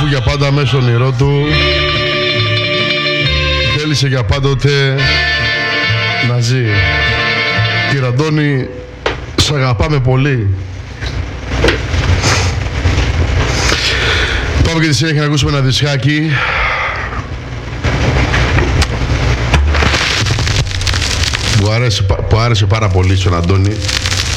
αφού για πάντα μέσα στο όνειρό του θέλησε για πάντοτε να ζει. Κύριε Αντώνη, σ' αγαπάμε πολύ. Πάμε και τη συνέχεια να ακούσουμε ένα δισκάκι που άρεσε πάρα πολύ στον Αντώνη.